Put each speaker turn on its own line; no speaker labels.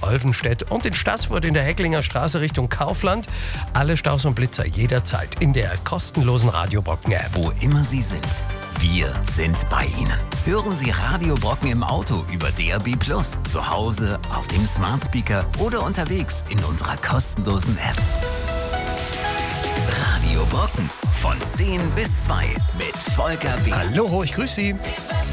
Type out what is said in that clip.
Olvenstedt und in Staßfurt in der Hecklinger Straße Richtung Kaufland. Alle Staus und Blitzer jederzeit in der kostenlosen Radio Brocken App.
Wo immer Sie sind, wir sind bei Ihnen. Hören Sie Radio Brocken im Auto über DAB+, zu Hause, auf dem Smart Speaker oder unterwegs in unserer kostenlosen App. Radio Brocken von 10 bis 2 mit Volker B.
Hallo, ich grüße Sie.